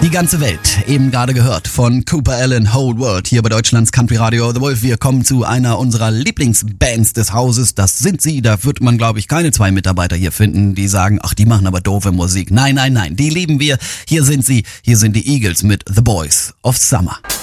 Die ganze Welt, eben gerade gehört von Cooper Allen, Whole World, hier bei Deutschlands Country Radio The Wolf. Wir kommen zu einer unserer Lieblingsbands des Hauses. Das sind sie, da wird man, glaube ich, keine zwei Mitarbeiter hier finden, die sagen, ach, die machen aber doofe Musik. Nein, nein, nein, die lieben wir. Hier sind sie, hier sind die Eagles mit The Boys of Summer.